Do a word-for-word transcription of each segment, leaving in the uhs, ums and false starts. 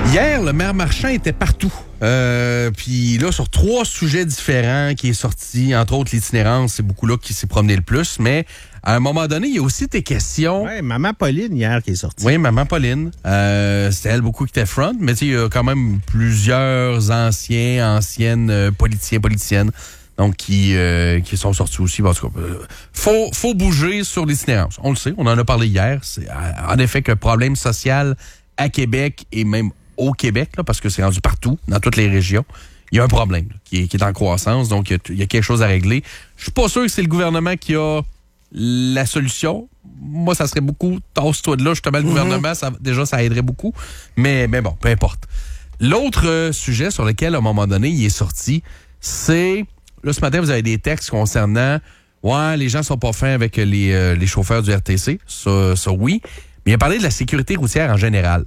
Hier, le maire Marchand était partout. Euh, Puis là, sur trois sujets différents qui est sorti, entre autres l'itinérance, c'est beaucoup là qui s'est promené le plus. Mais à un moment donné, il y a aussi tes questions. Oui, Maman Pauline hier qui est sortie. Oui, Maman Pauline. Euh, C'était elle beaucoup qui était front, mais tu sais, il y a quand même plusieurs anciens, anciennes euh, politiciens, politiciennes. Donc, qui, euh, qui sont sortis aussi. En tout cas, euh, faut, faut bouger sur l'itinérance. On le sait, on en a parlé hier. C'est en effet qu'un problème social à Québec et même au Québec, là, parce que c'est rendu partout, dans toutes les régions. Il y a un problème là, qui, est, qui est en croissance, donc il y, a, il y a quelque chose à régler. Je suis pas sûr que c'est le gouvernement qui a la solution. Moi, ça serait beaucoup, tasse-toi de là, justement, le mm-hmm. gouvernement, ça, déjà, ça aiderait beaucoup. Mais, mais bon, peu importe. L'autre euh, sujet sur lequel, à un moment donné, il est sorti, c'est... Là, ce matin, vous avez des textes concernant ouais, les gens sont pas fins avec les, euh, les chauffeurs du R T C. Ça, ça, oui. Mais il a parlé de la sécurité routière en général.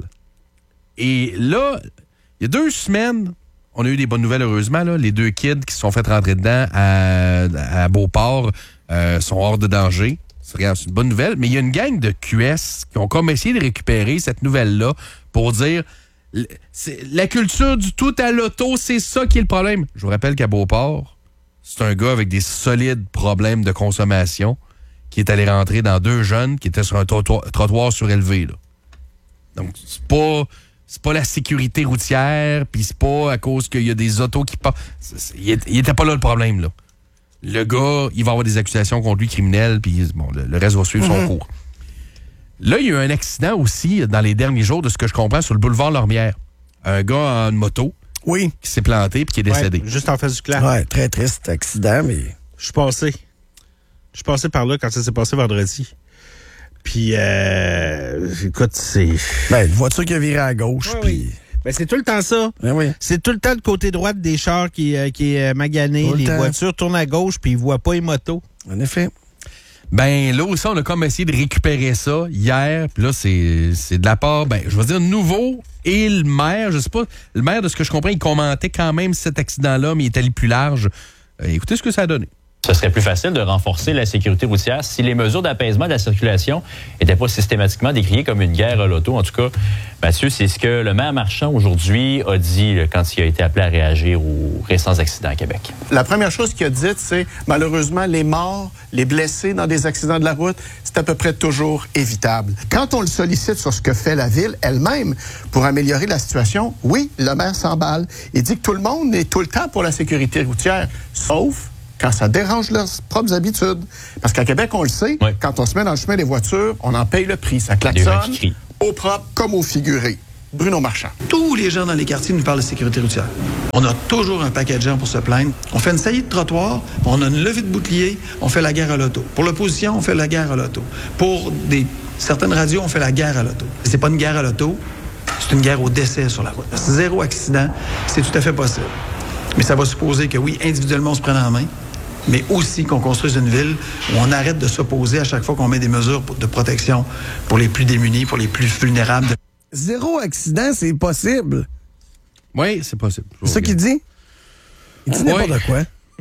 Et là, il y a deux semaines, on a eu des bonnes nouvelles, heureusement. Là. Les deux kids qui se sont fait rentrer dedans à, à Beauport euh, sont hors de danger. C'est une bonne nouvelle. Mais il y a une gang de Q S qui ont comme essayé de récupérer cette nouvelle-là pour dire c'est, la culture du tout à l'auto, c'est ça qui est le problème. Je vous rappelle qu'à Beauport, c'est un gars avec des solides problèmes de consommation qui est allé rentrer dans deux jeunes qui étaient sur un trottoir, trottoir surélevé. Là. Donc, c'est pas, c'est pas la sécurité routière, puis c'est pas à cause qu'il y a des autos qui passent. Il était pas là le problème. Là. Le gars, il va avoir des accusations contre lui criminelles, puis bon, le, le reste va suivre mm-hmm. son cours. Là, il y a eu un accident aussi dans les derniers jours, de ce que je comprends, sur le boulevard Lormière. Un gars en moto. Oui. Qui s'est planté puis qui est décédé. Ouais, juste en face du clair. Ouais, très triste accident, mais... Je suis passé. Je suis passé par là quand ça s'est passé vendredi. Puis, euh, écoute, c'est... Ben, une voiture qui a viré à gauche, ouais, puis... Oui. Ben, c'est tout le temps ça. Ben oui. C'est tout le temps le côté droit des chars qui, euh, qui est magané. Tout les temps. voitures tournent à gauche puis ils voient pas les motos. En effet. Ben là aussi, on a comme essayé de récupérer ça hier. Puis là, c'est, c'est de la part, ben, je vais dire nouveau. Et le maire, je sais pas, le maire, de ce que je comprends, il commentait quand même cet accident-là, mais il est allé plus large. Euh, écoutez ce que ça a donné. Ce serait plus facile de renforcer la sécurité routière si les mesures d'apaisement de la circulation n'étaient pas systématiquement décriées comme une guerre à l'auto. En tout cas, Mathieu, c'est ce que le maire Marchand aujourd'hui a dit là, quand il a été appelé à réagir aux récents accidents à Québec. La première chose qu'il a dite, c'est malheureusement les morts, les blessés dans des accidents de la route, c'est à peu près toujours évitable. Quand on le sollicite sur ce que fait la ville elle-même pour améliorer la situation, oui, le maire s'emballe. Il dit que tout le monde est tout le temps pour la sécurité routière, sauf quand ça dérange leurs propres habitudes. Parce qu'à Québec, on le sait, oui. Quand on se met dans le chemin des voitures, on en paye le prix. Ça klaxonne, au propre comme au figuré. Bruno Marchand. Tous les gens dans les quartiers nous parlent de sécurité routière. On a toujours un paquet de gens pour se plaindre. On fait une saillie de trottoir, on a une levée de bouclier, on fait la guerre à l'auto. Pour l'opposition, on fait la guerre à l'auto. Pour des, certaines radios, on fait la guerre à l'auto. C'est pas une guerre à l'auto, c'est une guerre au décès sur la route. Zéro accident, c'est tout à fait possible. Mais ça va supposer que oui, individuellement, on se prenne en main, mais aussi qu'on construise une ville où on arrête de s'opposer à chaque fois qu'on met des mesures de protection pour les plus démunis, pour les plus vulnérables. Zéro accident, c'est possible. Oui, c'est possible. C'est ça qu'il dit? Il dit n'importe ouais. quoi.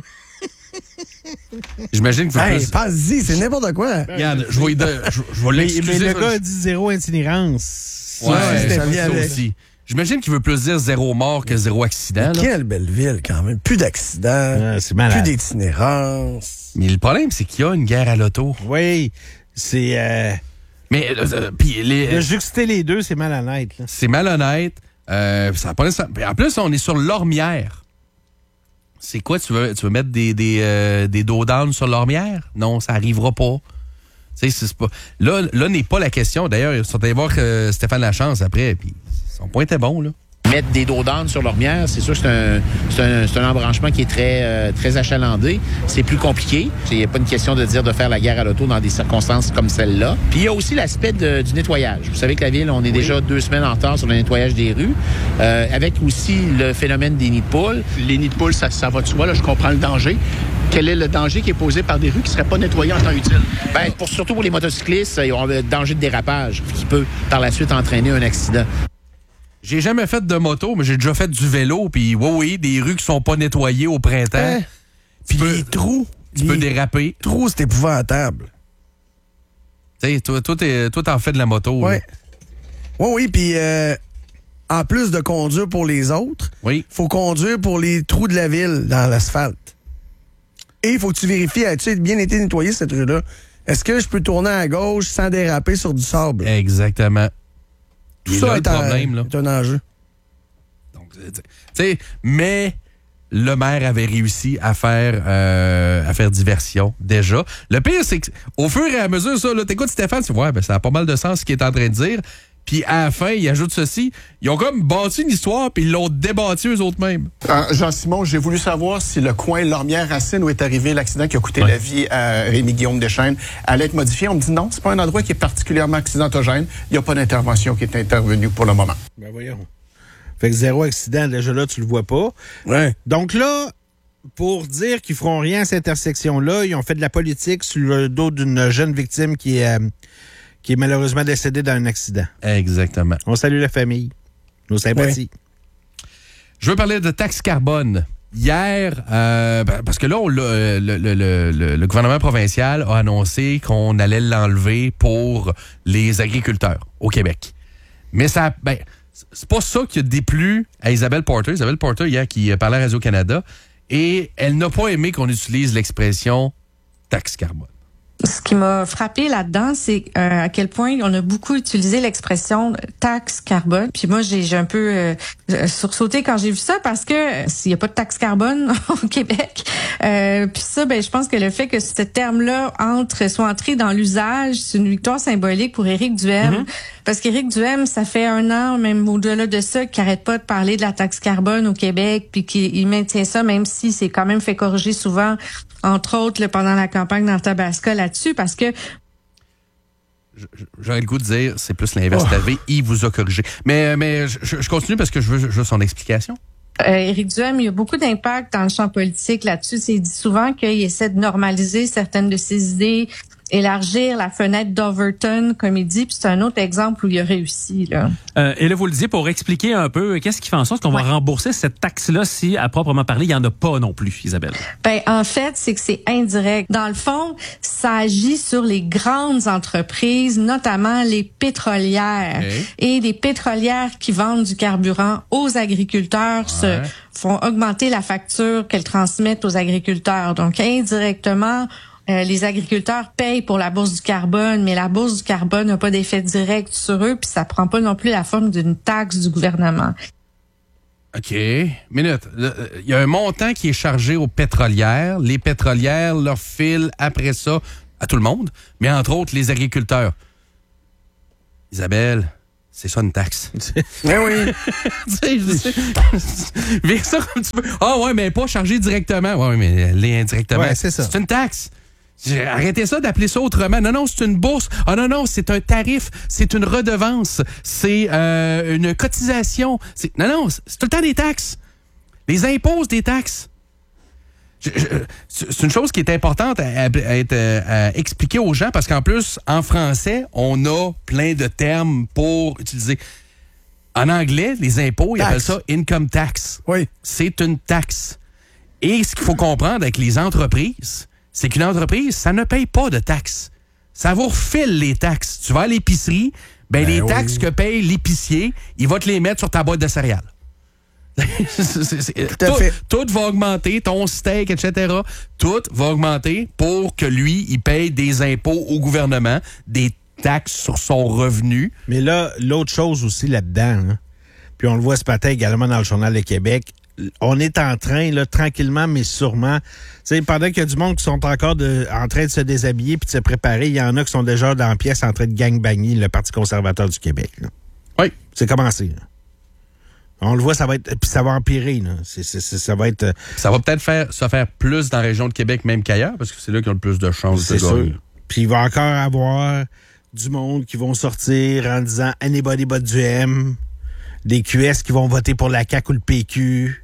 J'imagine que vous hey, plus... Passe-y, c'est n'importe quoi. Regarde, je vais, de, je, je vais l'excuser. Mais, mais le gars a dit zéro itinérance. Ouais, ouais ça vient aussi. J'imagine qu'il veut plus dire zéro mort que zéro accident. Là. Quelle belle ville, quand même. Plus d'accidents, ah, plus d'itinérance. Mais le problème, c'est qu'il y a une guerre à l'auto. Oui, c'est... Euh... Mais euh, puis les... De juxter les deux, c'est malhonnête. Là. C'est malhonnête. Euh, ça pas ça. En plus, on est sur Lormière. C'est quoi? Tu veux, tu veux mettre des, des, euh, des dos down sur Lormière? Non, ça arrivera pas. Tu sais, c'est pas... Là, là n'est pas la question. D'ailleurs, ils sont allés voir euh, Stéphane Lachance après, puis son point était bon, là. Mettre des dos d'âne sur Lormière, c'est sûr que c'est un, c'est un, c'est un embranchement qui est très, euh, très achalandé. C'est plus compliqué. Il n'y a pas une question de dire de faire la guerre à l'auto dans des circonstances comme celle-là. Puis il y a aussi l'aspect de, du nettoyage. Vous savez que la ville, on est oui. déjà deux semaines en retard sur le nettoyage des rues, euh, avec aussi le phénomène des nids de poules. Les nids de poules, ça, ça va de soi, là, je comprends le danger. Quel est le danger qui est posé par des rues qui ne seraient pas nettoyées en temps utile? Bien, pour, surtout pour les motocyclistes, ils ont le danger de dérapage qui peut par la suite entraîner un accident. J'ai jamais fait de moto, mais j'ai déjà fait du vélo. Puis oui, oui, des rues qui sont pas nettoyées au printemps. Hein? Puis les trous. Tu peux déraper. Trous, c'est épouvantable. Tu sais, toi, toi, t'es, toi, t'en fais de la moto. Oui. Oui, oui, puis euh, en plus de conduire pour les autres, Oui. faut conduire pour les trous de la ville dans l'asphalte. Et il faut que tu vérifies, as-tu bien été nettoyé cette rue-là? Est-ce que je peux tourner à gauche sans déraper sur du sable? Exactement. Tout Et ça là, est, le problème, un, là. est un enjeu. Donc, tu sais, mais le maire avait réussi à faire euh, à faire diversion déjà. Le pire, c'est qu'au fur et à mesure, ça, là, t'écoutes Stéphane, tu vois, ouais, ben, ça a pas mal de sens ce qu'il est en train de dire. Puis à la fin, il ajoute ceci. Ils ont comme bâti une histoire, puis ils l'ont débattu eux autres mêmes. Euh, Jean-Simon, j'ai voulu savoir si le coin Lormière-Racine où est arrivé l'accident qui a coûté Ouais. la vie à Rémi-Guillaume Deschênes allait être modifié. On me dit non, c'est pas un endroit qui est particulièrement accidentogène. Il n'y a pas d'intervention qui est intervenue pour le moment. Ben voyons. Fait que zéro accident, déjà là, tu le vois pas. Ouais. Donc là, pour dire qu'ils feront rien à cette intersection-là, ils ont fait de la politique sur le dos d'une jeune victime qui est, euh, qui est malheureusement décédée dans un accident. Exactement. On salue la famille. Nos sympathies. Je veux parler de taxe carbone. Hier, euh, parce que là, on l'a- le, le, le, le, le gouvernement provincial a annoncé qu'on allait l'enlever pour les agriculteurs au Québec. Mais ça, ben, c'est pas ça qui a déplu à Isabelle Porter. Isabelle Porter, hier, qui parlait à Radio-Canada, et elle n'a pas aimé qu'on utilise l'expression taxe carbone. Ce qui m'a frappé là-dedans, c'est euh, à quel point on a beaucoup utilisé l'expression taxe carbone. Puis moi, j'ai, j'ai un peu euh, sursauté quand j'ai vu ça parce que euh, s'il n'y a pas de taxe carbone au Québec, euh, puis ça, ben je pense que le fait que ce terme-là entre soit entré dans l'usage, c'est une victoire symbolique pour Éric Duhaime. Mm-hmm. Parce qu'Éric Duhaime, ça fait un an, même au-delà de ça, qu'il n'arrête pas de parler de la taxe carbone au Québec, puis qu'il maintient ça, même si c'est quand même fait corriger souvent, entre autres, là, pendant la campagne dans le Tabasco là-dessus, parce que J'aurais le goût de dire, c'est plus l'inverse. Oh. Il vous a corrigé. Mais, mais je, je continue parce que je veux, je veux son explication. Euh, Éric Duhaime, il y a beaucoup d'impact dans le champ politique là-dessus. C'est dit souvent qu'il essaie de normaliser certaines de ses idées, élargir la fenêtre d'Overton, comme il dit, puis c'est un autre exemple où il a réussi, là. Euh, et là, vous le disiez, pour expliquer un peu, qu'est-ce qui fait en sorte qu'on ouais. va rembourser cette taxe-là si, à proprement parler, il n'y en a pas non plus, Isabelle? Ben, en fait, c'est que c'est indirect. Dans le fond, ça agit sur les grandes entreprises, notamment les pétrolières. Okay. Et les pétrolières qui vendent du carburant aux agriculteurs ouais. se font augmenter la facture qu'elles transmettent aux agriculteurs. Donc, indirectement, Euh, les agriculteurs payent pour la bourse du carbone, mais la bourse du carbone n'a pas d'effet direct sur eux, puis ça prend pas non plus la forme d'une taxe du gouvernement. OK. Minute. Il y a un montant qui est chargé aux pétrolières. Les pétrolières leur filent après ça à tout le monde, mais entre autres les agriculteurs. Isabelle, c'est ça une taxe. Mais oui. Tu sais, je sais. Vire ça comme tu peux. Ah ouais, mais pas chargé directement. Ouais, mais elle est indirectement. Ouais, c'est ça. C'est une taxe. Arrêtez ça d'appeler ça autrement. Non, non, c'est une bourse. Ah non, non, c'est un tarif. C'est une redevance. C'est euh, une cotisation. C'est... Non, non, c'est tout le temps des taxes. Les impôts, des taxes. Je, je, c'est une chose qui est importante à, à, à, être, à expliquer aux gens parce qu'en plus, en français, on a plein de termes pour utiliser. En anglais, les impôts, ils appellent ça income tax. Oui. C'est une taxe. Et ce qu'il faut comprendre avec les entreprises, c'est qu'une entreprise, ça ne paye pas de taxes. Ça vous refile les taxes. Tu vas à l'épicerie, ben, ben les oui. taxes que paye l'épicier, il va te les mettre sur ta boîte de céréales. c'est, c'est, tout, tout, tout va augmenter, ton steak, et cetera. Tout va augmenter pour que lui, il paye des impôts au gouvernement, des taxes sur son revenu. Mais là, l'autre chose aussi là-dedans, hein, puis on le voit ce matin également dans le Journal de Québec, on est en train, là, tranquillement, mais sûrement, tu sais, pendant qu'il y a du monde qui sont encore de, en train de se déshabiller puis de se préparer, il y en a qui sont déjà dans la pièce en train de gangbanger le Parti conservateur du Québec. Là. Oui. C'est commencé. Là. On le voit, ça va être, puis ça va empirer. Là. C'est, c'est, c'est, ça va être. Ça va peut-être faire, se faire plus dans la région de Québec même qu'ailleurs, parce que c'est là qu'ils ont le plus de chances de gagner. Puis il va encore avoir du monde qui vont sortir en disant anybody but du M, des Q S qui vont voter pour la C A Q ou le P Q.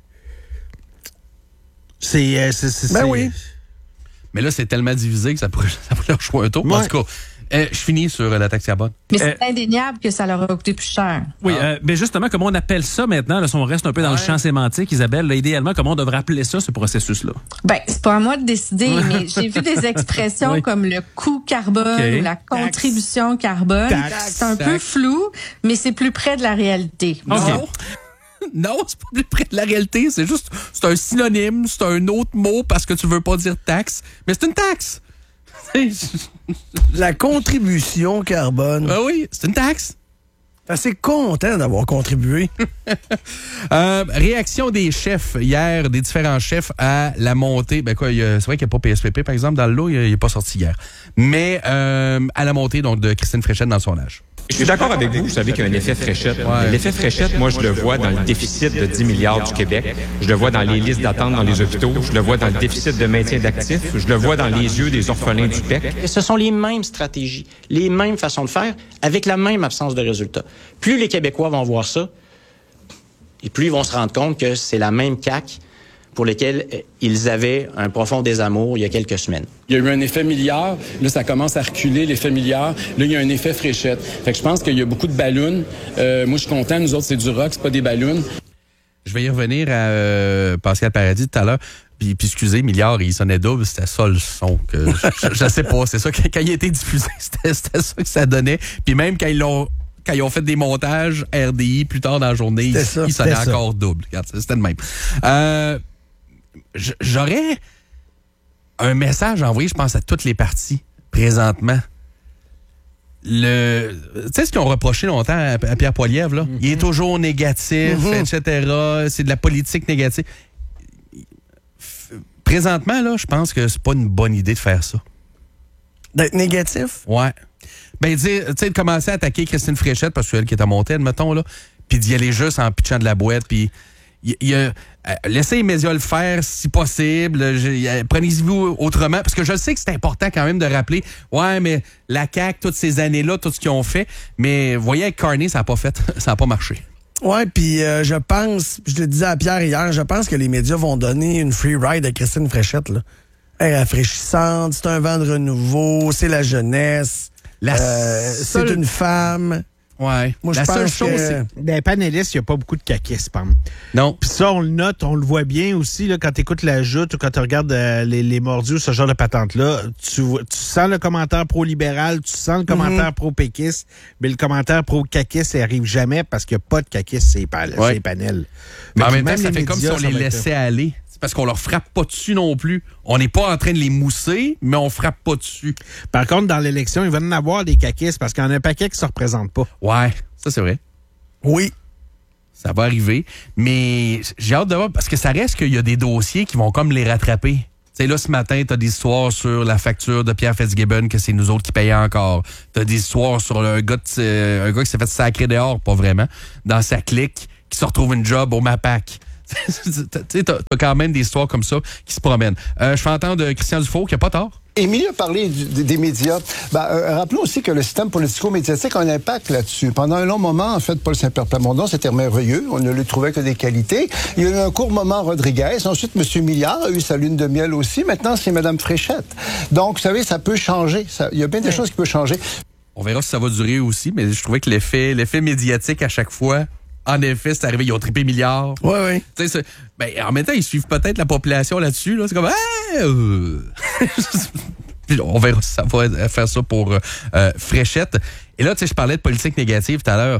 C'est, c'est, c'est, ben c'est... oui. Mais là, c'est tellement divisé que ça pourrait, ça pourrait leur jouer un tour. Ouais. En tout cas, euh, je finis sur euh, la taxe carbone. Mais c'est euh, indéniable que ça leur a coûté plus cher. Oui, ah. euh, mais justement, comment on appelle ça maintenant? Là, si on reste un peu dans ouais. le champ sémantique, Isabelle, là, idéalement, comment on devrait appeler ça, ce processus-là? Ben, c'est pas à moi de décider, mais j'ai vu des expressions oui. comme le coût carbone okay. ou la contribution taxe. carbone. Taxe. C'est un taxe. peu flou, mais c'est plus près de la réalité. Okay. Non, c'est pas plus près de la réalité. C'est juste, c'est un synonyme, c'est un autre mot parce que tu veux pas dire taxe, mais c'est une taxe. La contribution carbone. Ben oui, c'est une taxe. Assez content d'avoir contribué. euh, réaction des chefs hier, des différents chefs à la montée. Ben quoi, il y a, c'est vrai qu'il n'y a pas P S P P, par exemple, dans le lot, il n'est pas sorti hier. Mais euh, à la montée donc de Christine Fréchette dans le sondage. Je suis d'accord avec vous, vous savez qu'il y a un effet Fréchette. Ouais. L'effet Fréchette, moi, je le vois dans le déficit de dix milliards du Québec. Je le vois dans les listes d'attente dans les hôpitaux. Je le vois dans le déficit de maintien d'actifs. Je le vois dans les yeux des orphelins du P E C. Et ce sont les mêmes stratégies, les mêmes façons de faire, avec la même absence de résultats. Plus les Québécois vont voir ça, et plus ils vont se rendre compte que c'est la même C A Q pour lesquels ils avaient un profond désamour il y a quelques semaines. Il y a eu un effet milliard. Là, ça commence à reculer, l'effet milliard. Là, il y a un effet Fréchette. Fait que je pense qu'il y a beaucoup de ballons. Euh, moi, je suis content. Nous autres, c'est du rock, c'est pas des ballons. Je vais y revenir à euh, Pascal Paradis tout à l'heure. Puis, puis excusez, milliard, il sonnait double. C'était ça le son que... je, je, je sais pas. C'est ça, quand, quand il a été diffusé, c'était, c'était ça que ça donnait. Puis même quand ils l'ont... Quand ils ont fait des montages R D I plus tard dans la journée, il, ça, il sonnait encore double. Regarde, c'était le même. Euh... J'aurais un message envoyé, je pense, à toutes les parties présentement. Le, tu sais ce qu'ils ont reproché longtemps à, à Pierre Poilievre, là? Mm-hmm. Il est toujours négatif, mm-hmm. et cetera. C'est de la politique négative. Présentement, là, je pense que c'est pas une bonne idée de faire ça. D'être négatif? Ouais. Ben, dire, tu sais, de commencer à attaquer Christine Fréchette, parce que c'est elle qui est à monter, admettons, là, puis d'y aller juste en pitchant de la boîte, puis il y a... Euh, laissez les médias le faire si possible. Je, prenez-y-vous autrement. Parce que je sais que c'est important quand même de rappeler, ouais, mais la C A Q, toutes ces années-là, tout ce qu'ils ont fait, mais vous voyez, avec Carney, ça n'a pas fait, ça n'a pas marché. Ouais, puis euh, je pense, je le disais à Pierre hier, je pense que les médias vont donner une free ride à Christine Fréchette, là. Elle est rafraîchissante, c'est un vent de renouveau, c'est la jeunesse, la euh, seule... c'est une femme. Ouais. Moi, je la pense seule chose, que c'est... dans les panélistes, il n'y a pas beaucoup de caquistes, pam. Non. Puis ça, on le note, on le voit bien aussi, là, quand tu écoutes la joute ou quand tu regardes euh, les, les mordus ou ce genre de patente-là. Tu, tu sens le commentaire pro-libéral, tu sens le commentaire mm-hmm. pro-péquiste, mais le commentaire pro-caquiste, ça arrive jamais parce qu'il n'y a pas de caquistes sur les, pa- ouais. les panels. Mais en même temps, ça fait comme si on les laissait aller. Parce qu'on leur frappe pas dessus non plus. On n'est pas en train de les mousser, mais on frappe pas dessus. Par contre, dans l'élection, il va y en avoir des caquistes parce qu'il y en a un paquet qui se représente pas. Ouais, ça c'est vrai. Oui. Ça va arriver. Mais j'ai hâte de voir, parce que ça reste qu'il y a des dossiers qui vont comme les rattraper. Tu sais, là, ce matin, t'as des histoires sur la facture de Pierre Fitzgibbon, que c'est nous autres qui payaient encore. T'as des histoires sur un gars, de, un gars qui s'est fait sacrer dehors, pas vraiment, dans sa clique, qui se retrouve une job au MAPAC. Tu sais, t'as quand même des histoires comme ça qui se promènent. Euh, je fais entendre Christian Dufault qui n'a pas tort. Émilie a parlé du, des médias. Ben, euh, rappelons aussi que le système politico-médiatique a un impact là-dessus. Pendant un long moment, en fait, Paul Saint-Pierre Plamondon, c'était merveilleux. On ne lui trouvait que des qualités. Il y a eu un court moment Rodriguez. Ensuite, M. Milliard a eu sa lune de miel aussi. Maintenant, c'est Mme Fréchette. Donc, vous savez, ça peut changer. Ça, il y a bien des ouais. choses qui peuvent changer. On verra si ça va durer aussi, mais je trouvais que l'effet, l'effet médiatique à chaque fois... En effet, c'est arrivé, ils ont trippé milliards. Oui, oui. Tu sais, ben, en même temps, ils suivent peut-être la population là-dessus. Là. C'est comme, hey! euh... on verra si ça va faire ça pour euh, Fréchette. Et là, tu sais, je parlais de politique négative tout à l'heure.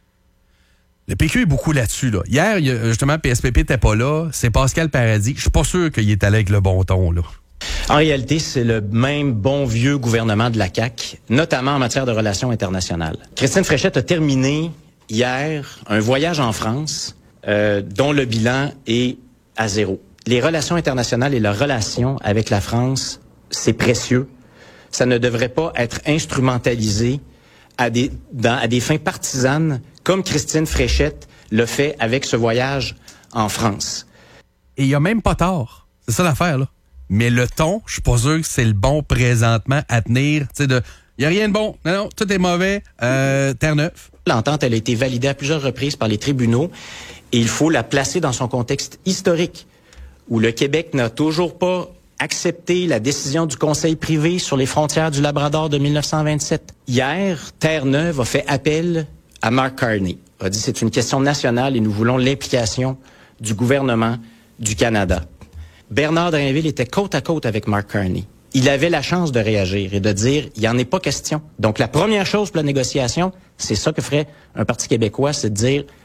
Le P Q est beaucoup là-dessus. Là. Hier, justement, P S P P n'était pas là. C'est Pascal Paradis. Je suis pas sûr qu'il est allé avec le bon ton, là. En réalité, c'est le même bon vieux gouvernement de la C A Q, notamment en matière de relations internationales. Christine Fréchette a terminé hier un voyage en France euh, dont le bilan est à zéro. Les relations internationales et la relation avec la France, c'est précieux. Ça ne devrait pas être instrumentalisé à des, dans, à des fins partisanes comme Christine Fréchette le fait avec ce voyage en France. Et il n'y a même pas tort. C'est ça l'affaire, là. Mais le ton, je suis pas sûr que c'est le bon présentement à tenir. Tu sais, de... Il n'y a rien de bon. Non, non, tout est mauvais. Euh, Terre-Neuve. L'entente, elle a été validée à plusieurs reprises par les tribunaux et il faut la placer dans son contexte historique où le Québec n'a toujours pas accepté la décision du Conseil privé sur les frontières du Labrador de dix-neuf cent vingt-sept. Hier, Terre-Neuve a fait appel à Mark Carney. A dit c'est une question nationale et nous voulons l'implication du gouvernement du Canada. Bernard Drainville était côte à côte avec Mark Carney. Il avait la chance de réagir et de dire il n'y en est pas question. Donc la première chose pour la négociation, c'est ça que ferait un Parti québécois, c'est de dire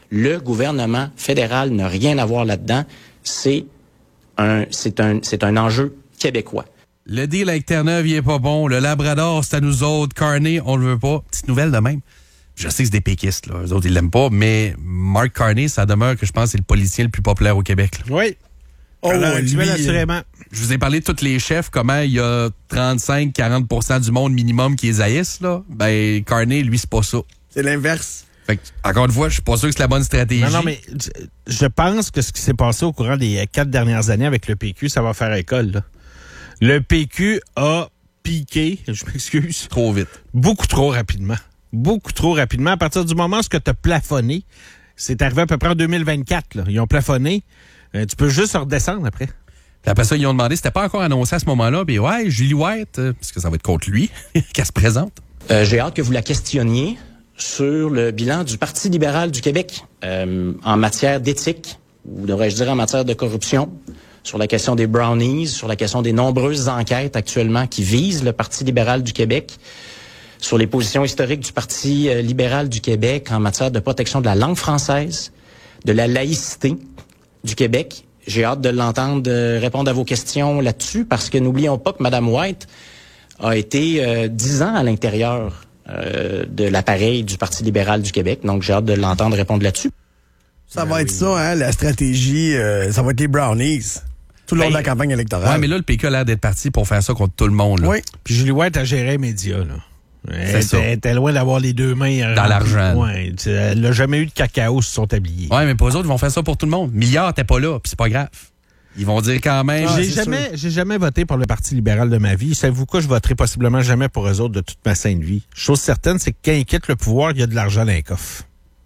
Le gouvernement fédéral n'a rien à voir là-dedans. C'est un, c'est un, c'est un enjeu québécois. Le deal avec Terre-Neuve, il est pas bon. Le Labrador, c'est à nous autres. Carney, on le veut pas. Petite nouvelle de même. Je sais que c'est des péquistes, là. Eux autres, ils l'aiment pas, mais Mark Carney, ça demeure que je pense que c'est le politicien le plus populaire au Québec, là. Oui. Oh, Alors, lui, lui, assurément. Je vous ai parlé de tous les chefs, comment il y a trente-cinq à quarante pour cent du monde minimum qui les haïssent, là. Ben, Carney, lui, c'est pas ça. C'est l'inverse. Fait que, encore une fois, je suis pas sûr que c'est la bonne stratégie. Non, non, mais je pense que ce qui s'est passé au courant des quatre dernières années avec le P Q, ça va faire école, là. Le P Q a piqué, je m'excuse. Trop vite. Beaucoup trop rapidement. Beaucoup trop rapidement. À partir du moment où ce que tu as plafonné, c'est arrivé à peu près en deux mille vingt-quatre, là. Ils ont plafonné. Euh, tu peux juste redescendre après. Puis après ça, ils ont demandé, c'était pas encore annoncé à ce moment-là, puis ouais, Julie White, euh, parce que ça va être contre lui, qu'elle se présente. Euh, j'ai hâte que vous la questionniez sur le bilan du Parti libéral du Québec euh, en matière d'éthique, ou devrais-je dire en matière de corruption, sur la question des brownies, sur la question des nombreuses enquêtes actuellement qui visent le Parti libéral du Québec, sur les positions historiques du Parti euh, libéral du Québec en matière de protection de la langue française, de la laïcité du Québec. J'ai hâte de l'entendre euh, répondre à vos questions là-dessus, parce que n'oublions pas que Mme White a été euh, dix ans à l'intérieur euh, de l'appareil du Parti libéral du Québec. Donc, j'ai hâte de l'entendre répondre là-dessus. Ça va être ça, hein, la stratégie, euh, ça va être les brownies. Tout le long Ben, de la campagne électorale. Ouais, mais là, le P Q a l'air d'être parti pour faire ça contre tout le monde, là. Oui. Puis Julie White a géré les médias, là. Elle C'est ça. était, elle était loin d'avoir les deux mains Dans l'argent. Ouais, elle n'a jamais eu de cacao sur son tablier. Ouais, mais pour eux autres, ils vont faire ça pour tout le monde. Milliard, t'es pas là, puis c'est pas grave. Ils vont dire quand même. j'ai jamais, j'ai jamais voté pour le Parti libéral de ma vie. Savez-vous quoi? Je voterai possiblement jamais pour eux autres de toute ma sainte vie. Chose certaine, c'est que quand ils quittent le pouvoir, il y a de l'argent dans les coffres.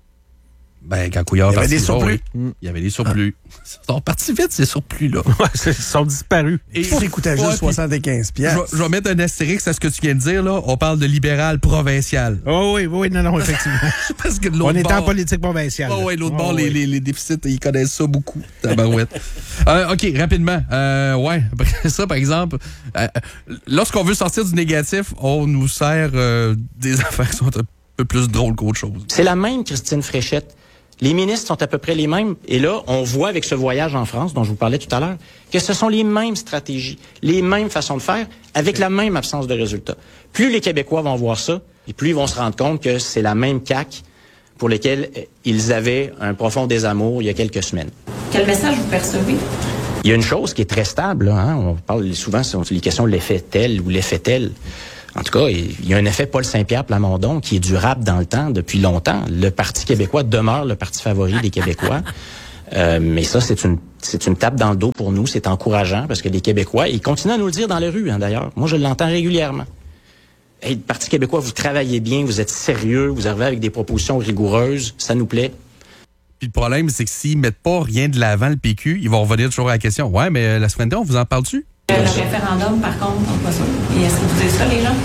Ben, quand Couillard Il y avait parti, des surplus. oh oui, il y avait des surplus. Ils sont partis vite, ces surplus-là. Ouais, ils sont disparus. Et Ça coûtait juste ouais, puis soixante-quinze Je piastres. vais- je vais mettre un astérix à ce que tu viens de dire, là. On parle de libéral provincial. Oh oui, oui, non, non, effectivement. Parce que de l'autre On est en bord- politique provinciale. Oh, ouais, l'autre Oh, bord, oui. les, les, les déficits, ils connaissent ça beaucoup. Tabarouette. euh, OK, rapidement. Euh, ouais, après ça, par exemple, euh, lorsqu'on veut sortir du négatif, on nous sert euh, des affaires qui sont un peu plus drôles qu'autre chose. C'est la même Christine Fréchette. Les ministres sont à peu près les mêmes. Et là, on voit avec ce voyage en France, dont je vous parlais tout à l'heure, que ce sont les mêmes stratégies, les mêmes façons de faire, avec la même absence de résultats. Plus les Québécois vont voir ça, et plus ils vont se rendre compte que c'est la même C A Q pour lesquels ils avaient un profond désamour il y a quelques semaines. Quel message vous percevez? Il y a une chose qui est très stable, là, hein? On parle souvent sur les questions de l'effet tel ou l'effet tel. En tout cas, il y a un effet Paul Saint-Pierre Plamondon qui est durable dans le temps, depuis longtemps. Le Parti québécois demeure le parti favori des Québécois. Euh, mais ça, c'est une c'est une tape dans le dos pour nous. C'est encourageant parce que les Québécois, ils continuent à nous le dire dans les rues, hein, d'ailleurs. Moi, je l'entends régulièrement. Hey, le Parti québécois, vous travaillez bien, vous êtes sérieux, vous arrivez avec des propositions rigoureuses, ça nous plaît. Puis le problème, c'est que s'ils mettent pas rien de l'avant, le P Q, ils vont revenir toujours à la question. Ouais, mais euh, la semaine dernière, on vous en parle-tu? Le référendum, par contre, on n'est pas sûr. Et est-ce que vous dites ça, les gens?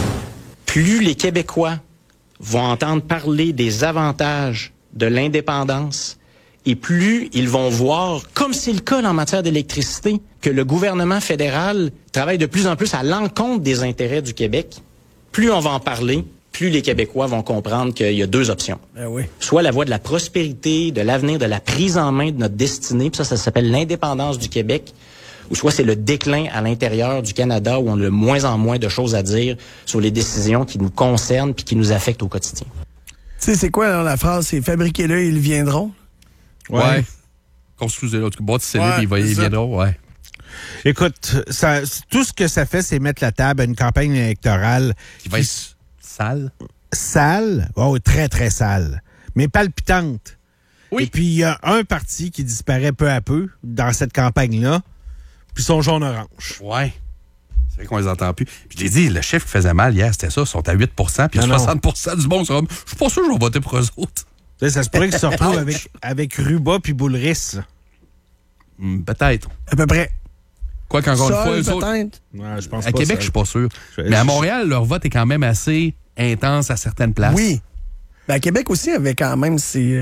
Plus les Québécois vont entendre parler des avantages de l'indépendance et plus ils vont voir, comme c'est le cas en matière d'électricité, que le gouvernement fédéral travaille de plus en plus à l'encontre des intérêts du Québec, plus on va en parler, plus les Québécois vont comprendre qu'il y a deux options. Ben oui. Soit la voie de la prospérité, de l'avenir, de la prise en main de notre destinée, puis ça, ça s'appelle l'indépendance du Québec, ou soit c'est le déclin à l'intérieur du Canada où on a de moins en moins de choses à dire sur les décisions qui nous concernent puis qui nous affectent au quotidien. Tu sais, c'est quoi alors, la phrase? C'est fabriquez-le, ils viendront. Ouais. ouais. Construisez-le. En tout cas, bâtissez-le, Ouais, puis ils, va- ils c'est ça. viendront. Ouais. Écoute, ça, tout ce que ça fait, c'est mettre la table à une campagne électorale Qui va être sale. sale, oh, très, très sale, mais palpitante. Oui. Et puis, il y a un parti qui disparaît peu à peu dans cette campagne-là, puis son jaune-orange. Ouais. C'est vrai qu'on les entend plus. Puis je l'ai dit, le chiffre qui faisait mal hier, c'était ça. Ils sont à huit pour cent, puis Non, soixante pour cent du monde sont comme, je suis pas sûr que je vais voter pour eux autres. Tu sais, ça se pourrait qu'ils se retrouvent avec, avec Ruba puis Boulris. là. Hmm, peut-être. À peu près. Quoi qu'encore une fois, Seul, eux autres, peut-être. Ouais, je pense à pas Québec, ça. je suis pas sûr. Je- Mais à je- Montréal, leur vote est quand même assez intense à certaines places. Oui. Ben, à Québec aussi avait quand même ses, euh,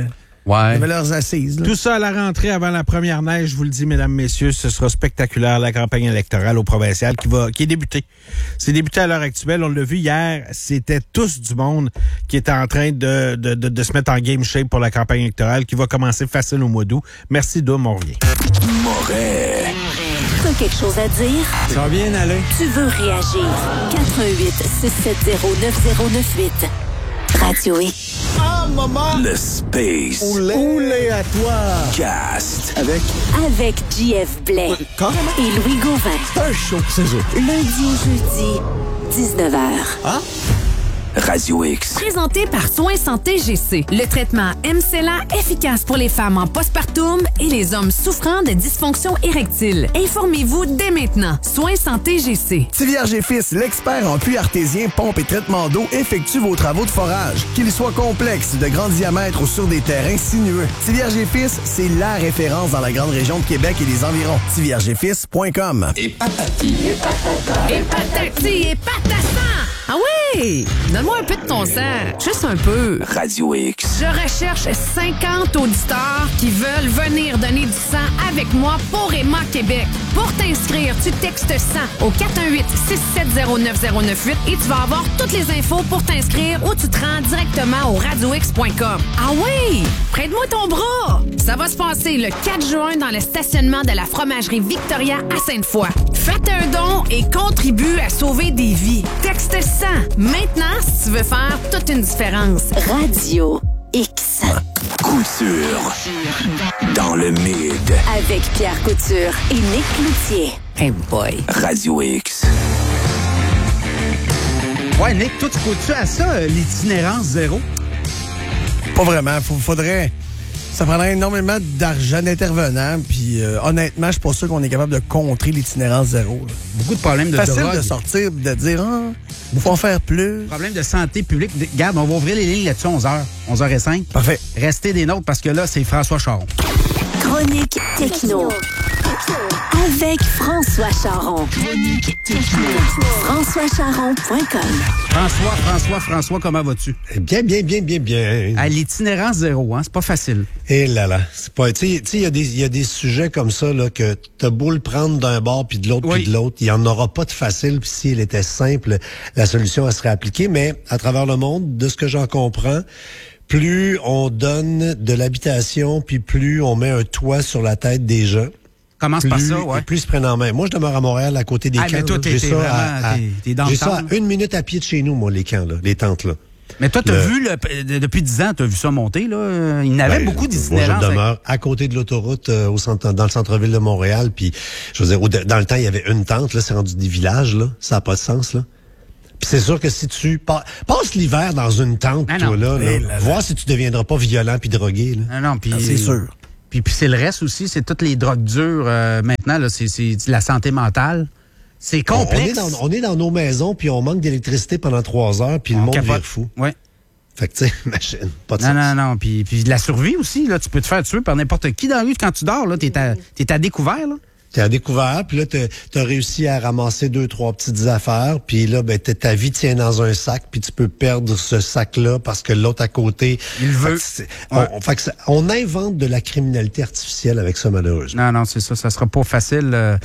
Ouais. Ils avaient leurs assises. Là. Tout ça à la rentrée avant la première neige, je vous le dis, mesdames, messieurs, ce sera spectaculaire, la campagne électorale au provincial qui va, qui est débutée. C'est débuté à l'heure actuelle. On l'a vu hier, c'était tous du monde qui était en train de, de, de, de se mettre en game shape pour la campagne électorale qui va commencer facile au mois d'août. Merci, Dom, on revient. Moret. T'as quelque chose à dire? Ça va bien aller. Tu veux réagir? quatre un huit, six sept zéro, neuf zéro neuf huit. Radio X. Ah, maman! Le Space. Oulé, Oulé à toi! Cast. Avec? Avec J F Blais. Carrément? Et Louis Gauvin. Un show, c'est ça. Lundi au jeudi, dix-neuf heures. Ah? Radio X. Présenté par Soins Santé G C. Le traitement M C L A efficace pour les femmes en postpartum et les hommes souffrant de dysfonction érectile. Informez-vous dès maintenant. Soins Santé G C. Tivierge et Fils, l'expert en puits artésien, pompe et traitement d'eau, effectue vos travaux de forage. Qu'ils soient complexes, de grand diamètre ou sur des terrains sinueux. Tivierge et Fils, c'est la référence dans la grande région de Québec et les environs. tivierge et fils point com. Et patati. Et patata. Et patati. Et patata. Ah oui! Donne-moi un peu de ton sang. Juste un peu. Radio X. Je recherche cinquante auditeurs qui veulent venir donner du sang avec moi pour Emma Québec. Pour t'inscrire, tu textes sang au quatre un huit, six sept zéro, neuf zéro neuf huit et tu vas avoir toutes les infos pour t'inscrire ou tu te rends directement au radio x point com. Ah oui! Prête-moi ton bras! Ça va se passer le quatre juin dans le stationnement de la fromagerie Victoria à Sainte-Foy. Faites un don et contribue à sauver des vies. Texte sang maintenant si tu veux faire toute une différence. Radio X. Couture. Dans le mid. Avec Pierre Couture et Nick Cloutier. Hey boy. Radio X. Ouais, Nick, toi, tu coûtes-tu à ça, euh, l'itinérance zéro? Pas vraiment. Faut, faudrait... Ça prendrait énormément d'argent d'intervenants, puis euh, honnêtement, je suis pas sûr qu'on est capable de contrer l'itinérance zéro. Là. Beaucoup de problèmes de Facile drogue. de sortir, de dire, ah, il faut en faire plus. Problème de santé publique. Regarde, on va ouvrir les lignes là-dessus onze heures. onze heures cinq. Parfait. Restez des nôtres parce que là, c'est François Charon. Chronique Techno. Avec François Charon. Chronique Techno. François Charon point com. François, François, François, comment vas-tu? Bien, bien, bien, bien, bien. À l'itinérance zéro, hein? C'est pas facile. Et là là, c'est pas, tu sais, il y a des, il y a des sujets comme ça, là, que t'as beau le prendre d'un bord puis de l'autre oui. puis de l'autre, il y en aura pas de facile, puis si elle était simple, la solution, elle serait appliquée, mais à travers le monde, de ce que j'en comprends, plus on donne de l'habitation, puis plus on met un toit sur la tête des gens. Commence plus, par ça, ouais. Plus ils se prennent en main. Moi, je demeure à Montréal, à côté des ah, camps. Mais toi, t'es, j'ai t'es ça vraiment, à, à, t'es, t'es dans j'ai le ça temps, à là. une minute à pied de chez nous, moi, les camps, là, les tentes, là. Mais toi, t'as Le... vu, le, depuis dix ans, t'as vu ça monter, là. Il y en avait ben, beaucoup d'itinérants. Moi, je demeure à côté de l'autoroute, euh, au centre, dans le centre-ville de Montréal, puis, je veux dire, au, dans le temps, il y avait une tente, là, c'est rendu des villages, là. Ça n'a pas de sens, là. Puis c'est sûr que si tu pa- passes l'hiver dans une tente, ah, toi, là, là, là, là, voir si tu deviendras pas violent puis drogué, là. Ah, non, puis. Ah, c'est sûr. Puis, puis c'est le reste aussi, c'est toutes les drogues dures. Euh, maintenant, là, c'est, c'est la santé mentale. C'est complexe. On est dans, on est dans nos maisons, puis on manque d'électricité pendant trois heures, puis le monde capote. vire fou. Ouais. Fait que, tu sais, machine, pas de Non, sens. non, non. Puis, puis de la survie aussi, là, tu peux te faire tuer par n'importe qui dans la rue quand tu dors, là. T'es à, t'es à découvert, là. T'es à découvert, puis là, t'as, t'as réussi à ramasser deux, trois petites affaires, puis là, ben, ta vie tient dans un sac, puis tu peux perdre ce sac-là parce que l'autre à côté... Il veut. Fait on, ouais. on, fait que ça, on invente de la criminalité artificielle avec ça, malheureusement. Non, non, c'est ça, ça sera pas facile. Euh,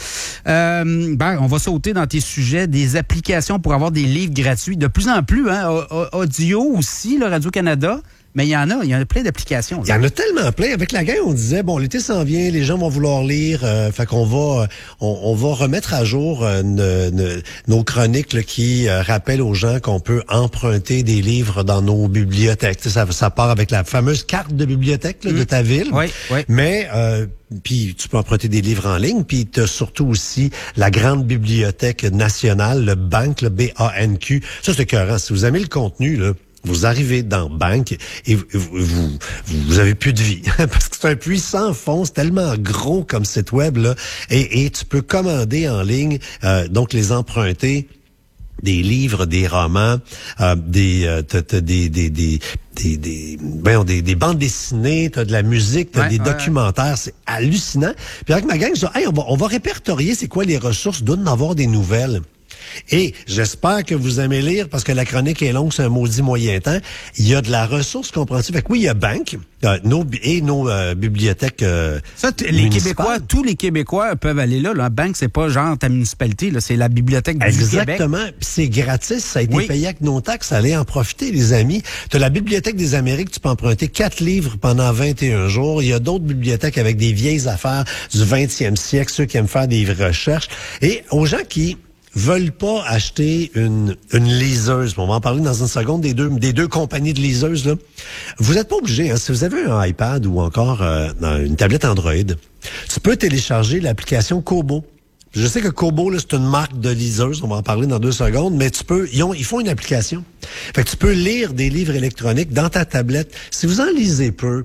euh, ben, on va sauter dans tes sujets, des applications pour avoir des livres gratuits. De plus en plus, hein, audio aussi, le Radio-Canada. Mais il y en a, il y en a plein d'applications. Il y en a tellement plein. Avec la gang, on disait, bon, l'été s'en vient, les gens vont vouloir lire, euh, fait qu'on va on, on va remettre à jour euh, ne, ne, nos chroniques là, qui euh, rappellent aux gens qu'on peut emprunter des livres dans nos bibliothèques. Ça, ça part avec la fameuse carte de bibliothèque là, mmh. de ta ville. Oui, oui. Mais... Euh, puis tu peux emprunter des livres en ligne, puis tu as surtout aussi la grande bibliothèque nationale, le Bank, le B A N Q. Ça, c'est écœurant. Si vous aimez le contenu, là, vous arrivez dans Bank et vous, vous, vous avez plus de vie. Parce que c'est un puissant fond, c'est tellement gros comme site web, là. Et, et tu peux commander en ligne, euh, donc les emprunter. Des livres, des romans, euh, des, euh, t'as, t'as des, des, des, des, des, ben, des, des bandes dessinées, t'as de la musique, t'as ouais, des ouais, documentaires, c'est hallucinant. Puis avec ma gang, je dis, hey, on va, on va répertorier c'est quoi les ressources, d'où d'en avoir des nouvelles. Et j'espère que vous aimez lire, parce que la chronique est longue, c'est un maudit moyen temps. Il y a de la ressource, comprends-tu? Fait que oui, il y a Banque euh, nos, et nos euh, bibliothèques euh, Ça, t- les Québécois, tous les Québécois peuvent aller là. La Banque, c'est pas genre ta municipalité, là, c'est la bibliothèque du Exactement. Québec. Exactement. Puis c'est gratis, ça a été Oui. payé avec nos taxes. Allez en profiter, les amis. Tu as la Bibliothèque des Amériques, tu peux emprunter quatre livres pendant vingt et un jours. Il y a d'autres bibliothèques avec des vieilles affaires du vingtième siècle, ceux qui aiment faire des recherches. Et aux gens qui veulent pas acheter une, une liseuse, on va en parler dans une seconde des deux, des deux compagnies de liseuses, là. Vous n'êtes pas obligé, hein, si vous avez un iPad ou encore euh, une tablette Android, tu peux télécharger l'application Kobo. Je sais que Kobo, là, c'est une marque de liseuse, on va en parler dans deux secondes, mais tu peux, ils ont, ils font une application. Fait que tu peux lire des livres électroniques dans ta tablette. Si vous en lisez peu,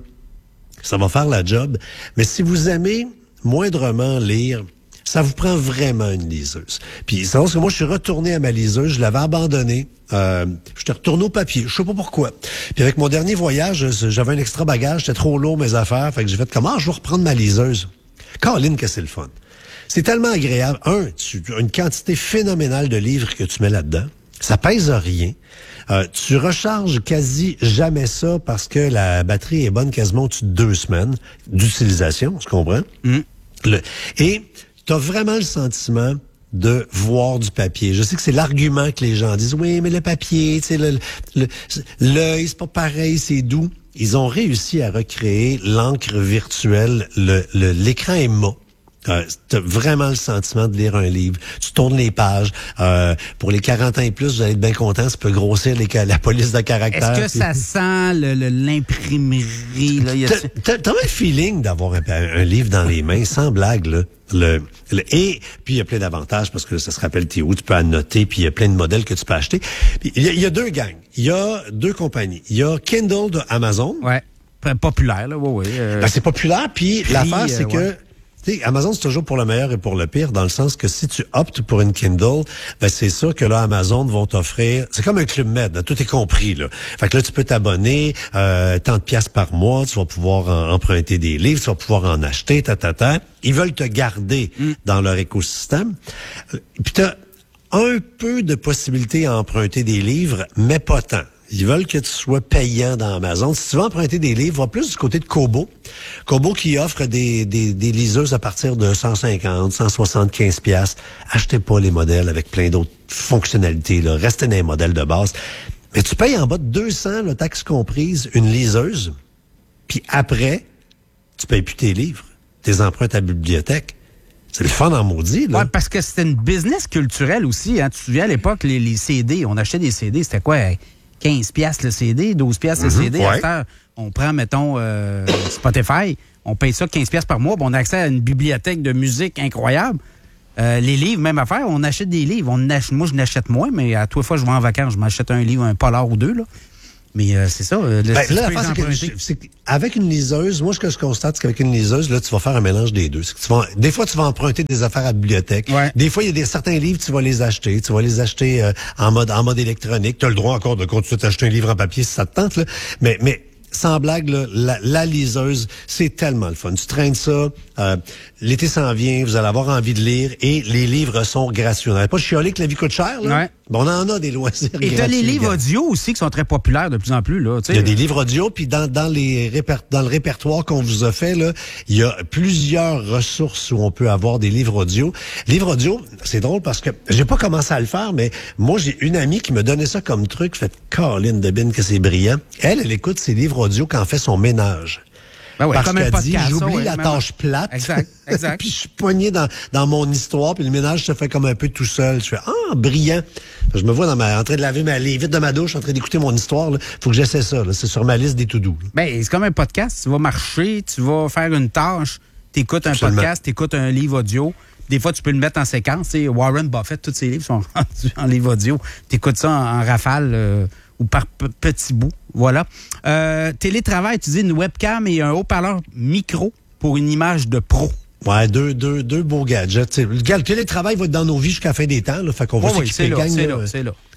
ça va faire la job. Mais si vous aimez moindrement lire, ça vous prend vraiment une liseuse. Puis, c'est parce que moi, je suis retourné à ma liseuse, je l'avais abandonnée. Euh, j'étais retourné au papier, je sais pas pourquoi. Puis avec mon dernier voyage, j'avais un extra bagage, c'était trop lourd mes affaires, fait que j'ai fait comment ah, je vais reprendre ma liseuse. Caroline, que c'est le fun. C'est tellement agréable. Un, tu as une quantité phénoménale de livres que tu mets là-dedans. Ça pèse rien. Euh, tu recharges quasi jamais ça parce que la batterie est bonne quasiment au-dessus de deux semaines d'utilisation, tu comprends? Mm. Le, et tu as vraiment le sentiment de voir du papier. Je sais que c'est l'argument que les gens disent, oui, mais le papier, tu sais, le, le, l'œil, c'est pas pareil, c'est doux. Ils ont réussi à recréer l'encre virtuelle. Le, le, l'écran est mat. Euh, t'as vraiment le sentiment de lire un livre. Tu tournes les pages. Euh, pour les quarante ans et plus, vous allez être bien content. Ça peut grossir les, la police de caractère. Est-ce que puis... ça sent le, le, l'imprimerie? Là? Y a... t'as, t'as, t'as un feeling d'avoir un, un livre dans les mains, sans blague, là. Le, le, et puis il y a plein d'avantages parce que ça se rappelle Théo, tu peux annoter, puis il y a plein de modèles que tu peux acheter. Puis il y a, il y a deux gangs. Il y a deux compagnies. Il y a Kindle de Amazon. Ouais. Populaire, là, oui, oui. Euh... Ben, c'est populaire, puis l'affaire, c'est euh, que ouais. T'sais, Amazon, c'est toujours pour le meilleur et pour le pire, dans le sens que si tu optes pour une Kindle, ben c'est sûr que là, Amazon vont t'offrir... C'est comme un Club Med, là, tout est compris, là. Fait que là, tu peux t'abonner, euh, tant de piastres par mois, tu vas pouvoir en, emprunter des livres, tu vas pouvoir en acheter, ta, ta, ta. Ils veulent te garder mm. dans leur écosystème. Puis t'as un peu de possibilité à emprunter des livres, mais pas tant. Ils veulent que tu sois payant dans Amazon. Si tu veux emprunter des livres, va plus du côté de Kobo. Kobo qui offre des, des, des liseuses à partir de cent cinquante, cent soixante-quinze piastres. Achetez pas les modèles avec plein d'autres fonctionnalités, là. Restez dans les modèles de base. Mais tu payes en bas de deux cents, le taxe comprise, une liseuse. Puis après, tu payes plus tes livres. Tes emprunts à ta bibliothèque. C'est le fun en maudit, là. Ouais, parce que c'était une business culturelle aussi, hein. Tu te souviens, à l'époque, les, les C D, on achetait des C D, c'était quoi? quinze piastres le C D, douze piastres le mm-hmm, C D. Ouais. À on prend, mettons, euh, Spotify, on paye ça quinze piastres par mois, on a accès à une bibliothèque de musique incroyable. Euh, les livres, même affaire, on achète des livres. On ach... Moi, je n'achète moins, mais à toute fois que je vais en vacances, je m'achète un livre, un polar ou deux, là. Mais euh, c'est ça. Le ben, là, la c'est que, c'est avec une liseuse, moi, ce que je constate, c'est qu'avec une liseuse, là, tu vas faire un mélange des deux. C'est que tu vas, des fois, tu vas emprunter des affaires à la bibliothèque. Ouais. Des fois, il y a des certains livres, tu vas les acheter. Tu vas les acheter euh, en mode en mode électronique. Tu as le droit encore de continuer d'acheter un livre en papier si ça te tente, là. Mais, mais sans blague, là, la, la liseuse, c'est tellement le fun. Tu traînes ça, euh, l'été s'en vient, vous allez avoir envie de lire et les livres sont gratuits. On n'avait pas chialé que la vie coûte cher, là. Ouais. Ben, on en a des loisirs et tu as les livres audio aussi qui sont très populaires de plus en plus, là. Il y a des livres audio, puis dans, dans, les réper- dans le répertoire qu'on vous a fait, là, il y a plusieurs ressources où on peut avoir des livres audio. Livres audio, c'est drôle parce que j'ai pas commencé à le faire, mais moi, j'ai une amie qui me donnait ça comme truc, fait Caroline Debine, que c'est brillant. Elle, elle écoute ses livres audio quand elle fait son ménage. Ben ouais, parce comme qu'elle un dit, podcast, j'oublie ouais, la tâche plate. Exact, exact. Puis je suis poigné dans, dans mon histoire, puis le ménage se fait comme un peu tout seul. Je fais, ah, brillant. Je me vois dans ma, en train de laver ma, les vitres de ma douche, en train d'écouter mon histoire, là. Faut que j'essaie ça, là. C'est sur ma liste des to-do. Ben, c'est comme un podcast. Tu vas marcher, tu vas faire une tâche, t'écoutes un Absolument. podcast, t'écoutes un livre audio. Des fois, tu peux le mettre en séquence. T'sais, Warren Buffett, tous ses livres sont rendus en livre audio. T'écoutes ça en, en rafale, euh, ou par p- petits bouts. Voilà. Euh, télétravail, tu dis une webcam et un haut-parleur micro pour une image de pro. Ouais, deux, deux, deux beaux gadgets. T'sais, le télétravail va être dans nos vies jusqu'à la fin des temps. Là, fait qu'on va oh, s'équiper oui, c'est là, gang, c'est là, là, c'est là.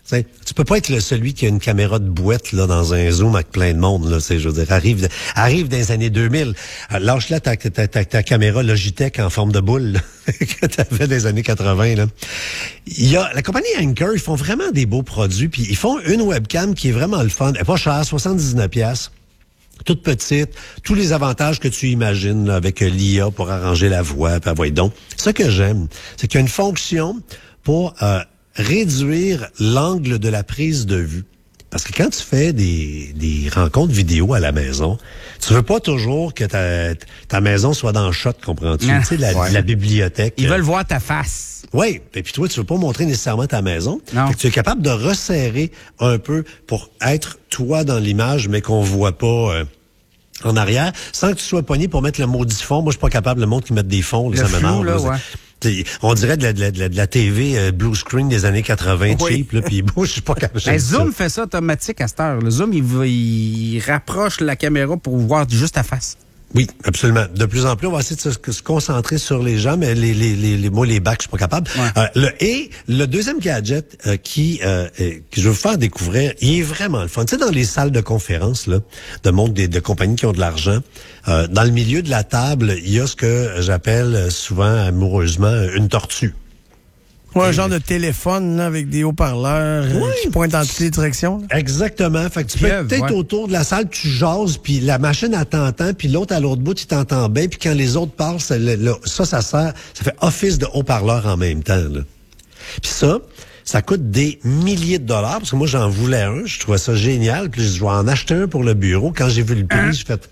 T'sais, tu peux pas être le, celui qui a une caméra de boîte là dans un zoom avec plein de monde. Là, je veux dire, arrive, arrive dans les années deux mille. Lâche là ta, ta, ta, ta caméra Logitech en forme de boule là, que tu avais dans les années quatre-vingt. Là. Il y a la compagnie Anker, ils font vraiment des beaux produits. Puis ils font une webcam qui est vraiment le fun. Elle est pas chère, soixante-dix-neuf piastres. Toute petite, tous les avantages que tu imagines là, avec l'I A pour arranger la voix. Puis, voyez donc. Ce que j'aime, c'est qu'il y a une fonction pour euh, réduire l'angle de la prise de vue. Parce que quand tu fais des, des rencontres vidéo à la maison, tu veux pas toujours que ta, ta maison soit dans le shot, comprends-tu? Ah, tu sais, la, ouais. la bibliothèque. Ils veulent voir ta face. Oui, et puis toi, tu veux pas montrer nécessairement ta maison. Non. Fait que tu es capable de resserrer un peu pour être toi dans l'image, mais qu'on voit pas euh, en arrière, sans que tu sois pogné pour mettre le maudit fond. Moi, je suis pas capable, le monde qui met des fonds, Le ça flou, m'énerve. là, là. ouais. T'sais, on dirait de la, de la, de la, de la T V euh, blue screen des années quatre-vingt Oui. cheap, là, puis moi, je suis pas capable. Ben, Zoom fait ça automatique à cette heure. Le Zoom, il, va, il rapproche la caméra pour voir juste ta face. Oui, absolument. De plus en plus, on va essayer de se, se concentrer sur les gens, mais les, les, les, les moi, les bacs, je suis pas capable. Ouais. Euh, le, et le deuxième gadget euh, qui euh, euh, que je veux vous faire découvrir, il est vraiment le fun. Tu sais, dans les salles de conférence, là, de monde des, de compagnies qui ont de l'argent, euh, dans le milieu de la table, il y a ce que j'appelle souvent amoureusement une tortue. Ouais, un genre de téléphone là, avec des haut-parleurs euh, Oui. qui pointent dans toutes les directions. Là. Exactement. Fait que tu peux Pieuvre, être peut-être ouais. autour de la salle, tu jases, puis la machine, elle t'entend, puis l'autre à l'autre bout, tu t'entends bien, puis quand les autres parlent, ça, le- le- ça, ça sert, ça fait office de haut-parleur en même temps. Là. Puis ça, ça coûte des milliers de dollars, parce que moi, j'en voulais un, je trouvais ça génial, puis je vais en acheter un pour le bureau. Quand j'ai vu le prix, j'ai fait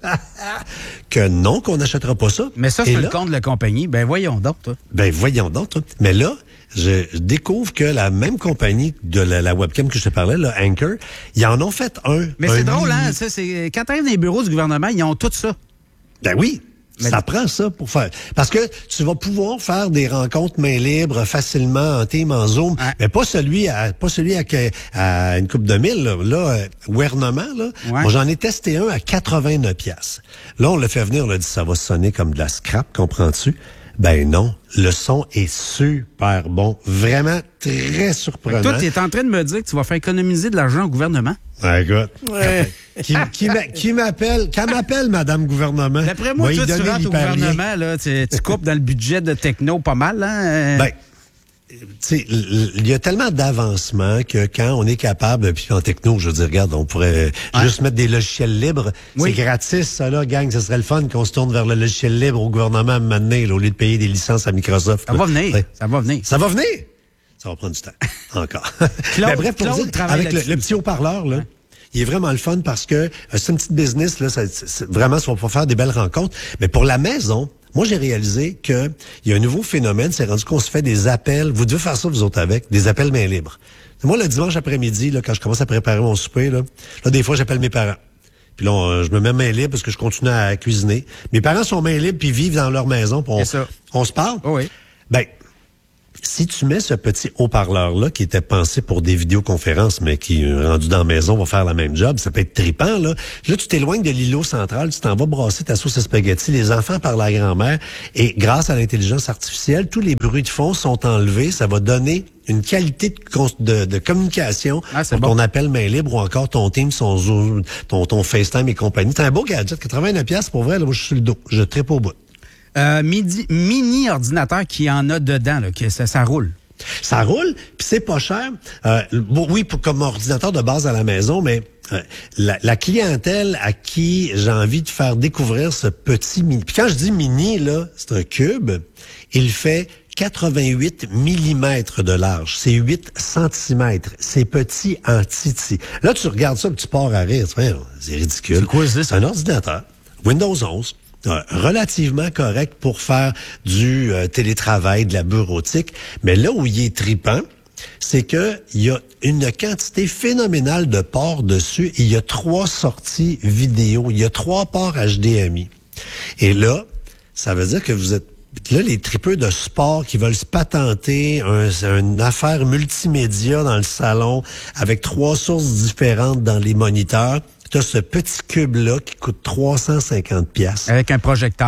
que non, qu'on n'achètera pas ça. Mais ça, Et c'est là, le compte de la compagnie. Ben voyons donc, toi. ben voyons donc. Toi. Mais là, je découvre que la même compagnie de la, la webcam que je te parlais, là, Anker, ils en ont fait un. Mais un c'est drôle, mini- hein? Ça, c'est, quand t'arrives dans les bureaux du gouvernement, ils ont tout ça. Ben oui. Mais- Ça prend ça pour faire. Parce que tu vas pouvoir faire des rencontres main libre facilement en Teams, en Zoom, Ouais. mais pas celui à pas celui à, à une coupe de mille. Là, là euh, gouvernement, là, Ouais. moi, j'en ai testé un à quatre-vingt-neuf piastres. Là, on l'a fait venir, on a dit ça va sonner comme de la scrap, comprends-tu? Ben non, le son est super bon, vraiment très surprenant. Toi, tu es en train de me dire que tu vas faire économiser de l'argent au gouvernement? Ouais, écoute. Ouais. qui qui m'a- qui m'appelle, qu'elle m'appelle Madame Gouvernement. D'après moi, Va y toi, tu donner rentres au l'hyperlien. gouvernement, là, tu, tu coupes dans le budget de techno pas mal, hein? Ben, tu sais, il y a tellement d'avancements que quand on est capable, puis en techno, je veux dire, regarde, on pourrait Ouais. juste mettre des logiciels libres. Oui. C'est gratis, ça, là, gang. Ce serait le fun qu'on se tourne vers le logiciel libre au gouvernement à maintenant, là, au lieu de payer des licences à Microsoft. Ça là. va venir. Ouais. Ça va venir. Ça va venir? Ça va prendre du temps. Encore. Claude- Ben, bref, pour Claude dire, travaille avec le, là-dessus. le petit haut-parleur, là, il est vraiment le fun parce que euh, c'est une petite business, là, ça, c'est- c'est- vraiment, ça va pouvoir faire des belles rencontres. Mais pour la maison, moi, j'ai réalisé que il y a un nouveau phénomène, c'est rendu qu'on se fait des appels. Vous devez faire ça, vous autres, avec, des appels main libre. Moi, le dimanche après-midi, là, quand je commence à préparer mon souper, là, là des fois, j'appelle mes parents. Puis là, on- je me mets main libre parce que je continue à cuisiner. Mes parents sont main libre puis vivent dans leur maison. Puis on, C'est ça. on se parle. Oh oui. Ben, si tu mets ce petit haut-parleur-là qui était pensé pour des vidéoconférences, mais qui, euh, rendu dans la maison, va faire la même job, ça peut être trippant, là. Là, tu t'éloignes de l'îlot central, tu t'en vas brasser ta sauce à spaghetti, les enfants parlent à la grand-mère, et grâce à l'intelligence artificielle, tous les bruits de fond sont enlevés, ça va donner une qualité de, cons- de, de communication Ah, c'est pour bon. ton appel main libre ou encore ton Teams, son Zoom, ton, ton FaceTime et compagnie. C'est un beau gadget, quatre-vingt-neuf piastres pour vrai, là, moi, je suis sur le dos, je trippe au bout. Euh, midi, mini ordinateur qui en a dedans, là, que ça, ça roule. Ça roule, puis c'est pas cher. Euh, bon, oui, pour, comme ordinateur de base à la maison, mais euh, la, la clientèle à qui j'ai envie de faire découvrir ce petit mini. Puis quand je dis mini, là, c'est un cube. Il fait quatre-vingt-huit millimètres de large. C'est huit centimètres. C'est petit en titi. Là, tu regardes ça, puis tu pars à rire. Tu fais, c'est ridicule. C'est quoi, ça? C'est un ordinateur. Windows onze. Euh, relativement correct pour faire du euh, télétravail, de la bureautique. Mais là où il est tripant, c'est que il y a une quantité phénoménale de ports dessus. Il y a trois sorties vidéo. Il y a trois ports H D M I. Et là, ça veut dire que vous êtes là, les tripeux de sport qui veulent se patenter un, une affaire multimédia dans le salon avec trois sources différentes dans les moniteurs. Tu as ce petit cube-là qui coûte trois cent cinquante piastres. Avec un projecteur.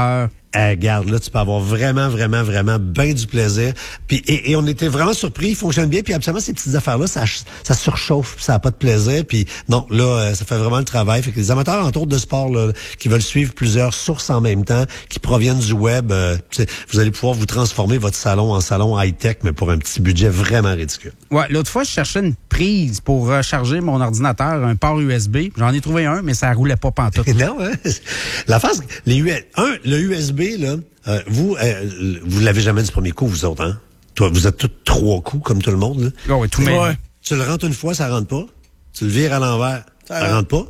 Eh, regarde, là, tu peux avoir vraiment, vraiment, vraiment bien du plaisir. Puis, et, et on était vraiment surpris, il fonctionne bien. Puis absolument, ces petites affaires-là, ça, ça surchauffe, ça n'a pas de plaisir. Puis non, là, ça fait vraiment le travail. Fait que les amateurs, entre autres, de sport, là, qui veulent suivre plusieurs sources en même temps, qui proviennent du web, euh, vous allez pouvoir vous transformer votre salon en salon high-tech, mais pour un petit budget vraiment ridicule. Ouais, l'autre fois, je cherchais une prise pour recharger mon ordinateur, un port U S B. J'en ai trouvé un, mais ça roulait pas pantoute. Non, hein? La phase, les U S B, un, le U S B, là, euh, vous, euh, vous l'avez jamais du premier coup, vous autres, hein? Toi, vous êtes tous trois coups, comme tout le monde, là. Oh, oui, tout le monde. Tu le rentres une fois, ça rentre pas. Tu le vires à l'envers, ça, ça rentre pas.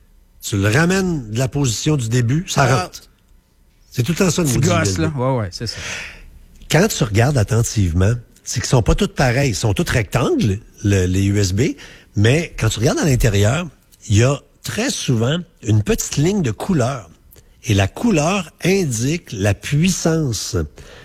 Tu le ramènes de la position du début, ça, ça rentre. rentre. C'est tout le temps ça, de vous gosse, là. Ouais, ouais, c'est ça. Quand tu regardes attentivement, c'est qu'ils sont pas tous pareils. Ils sont tous rectangles, le, les U S B, mais quand tu regardes à l'intérieur, il y a très souvent une petite ligne de couleur. Et la couleur indique la puissance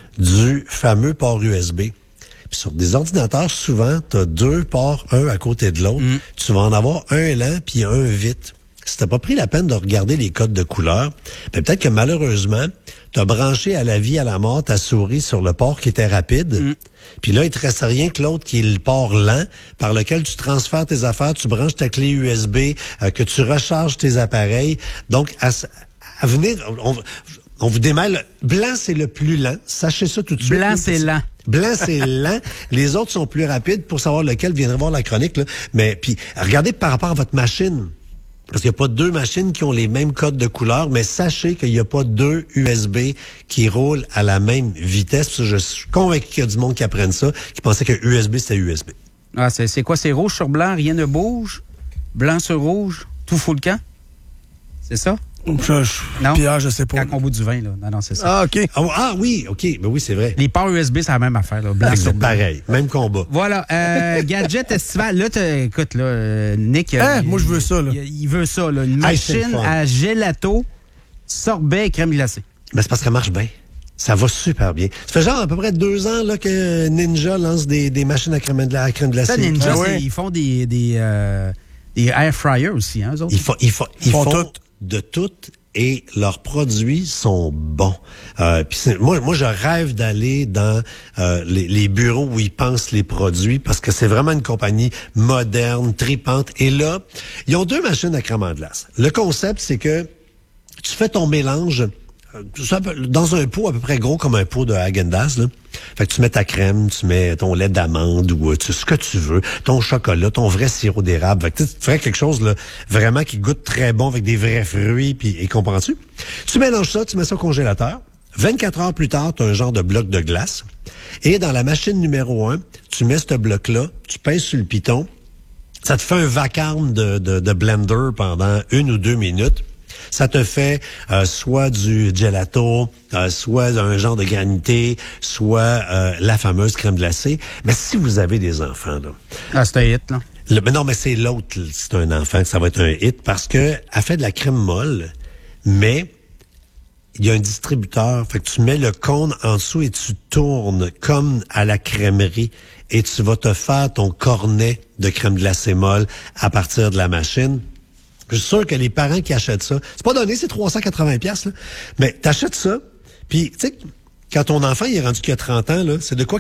du fameux port U S B. Puis sur des ordinateurs, souvent, tu as deux ports, un à côté de l'autre. Mm. Tu vas en avoir un lent puis un vite. Si t'as pas pris la peine de regarder les codes de couleur, ben peut-être que malheureusement, tu as branché à la vie, à la mort ta souris sur le port qui était rapide. Mm. Puis là, il te reste rien que l'autre qui est le port lent par lequel tu transfères tes affaires, tu branches ta clé U S B, euh, que tu recharges tes appareils. Donc, à, à venir, on, on vous démêle. Blanc, c'est le plus lent. Sachez ça tout de suite. Blanc, c'est lent. Blanc, c'est lent. Les autres sont plus rapides. Pour savoir lequel, viendrez voir la chronique. Là. Mais puis, regardez par rapport à votre machine. Parce qu'il n'y a pas deux machines qui ont les mêmes codes de couleur, mais sachez qu'il n'y a pas deux U S B qui roulent à la même vitesse. Je suis convaincu qu'il y a du monde qui apprenne ça, qui pensait que U S B, c'était U S B. Ah, c'est, c'est quoi? C'est rouge sur blanc, rien ne bouge? Blanc sur rouge, tout fout le camp? C'est ça? Je, je, non? Pierre, je sais pas. Quand on bout du vin, là. Non, non, c'est ça. Ah, OK. Ah, ah oui, OK. Ben oui, c'est vrai. Les ports U S B, c'est la même affaire, là. Blanc ah, sur c'est blanc. pareil. Même combat. Voilà. Euh, gadget estival. Là, écoute, là, Nick. Hein, il, moi, je veux ça, là. Il, il veut ça, là. Une machine hey, à gelato, sorbet et crème glacée. Mais c'est parce qu'elle marche bien. Ça va super bien. Ça fait genre à peu près deux ans là, que Ninja lance des, des machines à crème, à crème glacée. Ça, Ninja, ah, ouais. Ils font des, des, euh, des air fryers aussi, hein, eux autres? Ils, font, ils, font, ils, ils font, font tout. de tout. Et leurs produits sont bons. Euh, puis moi, moi, je rêve d'aller dans euh, les, les bureaux où ils pensent les produits parce que c'est vraiment une compagnie moderne, tripante. Et là, ils ont deux machines à crème en glace. Le concept, c'est que tu fais ton mélange dans un pot à peu près gros comme un pot de Häagen-Dazs, là. Fait que tu mets ta crème, tu mets ton lait d'amande ou tu, ce que tu veux, ton chocolat, ton vrai sirop d'érable. Fait que tu ferais quelque chose là, vraiment qui goûte très bon avec des vrais fruits. Puis, et comprends-tu? Tu mélanges ça, tu mets ça au congélateur. vingt-quatre heures plus tard, tu as un genre de bloc de glace. Et dans la machine numéro un, tu mets ce bloc-là, tu pèses sur le piton. Ça te fait un vacarme de, de, de blender pendant une ou deux minutes. Ça te fait euh, soit du gelato, euh, soit un genre de granité, soit euh, la fameuse crème glacée. Mais si vous avez des enfants, là... Ah, c'est un hit, là. Le, mais non, mais c'est l'autre, c'est un enfant, que ça va être un hit, parce que elle fait de la crème molle, mais il y a un distributeur. Fait que tu mets le cône en dessous et tu tournes comme à la crèmerie et tu vas te faire ton cornet de crème glacée molle à partir de la machine. Je suis sûr que les parents qui achètent ça, c'est pas donné, c'est trois cent quatre-vingts piastres, là, mais t'achètes ça, puis tu sais, quand ton enfant il est rendu qu'il a trente ans, là, c'est de quoi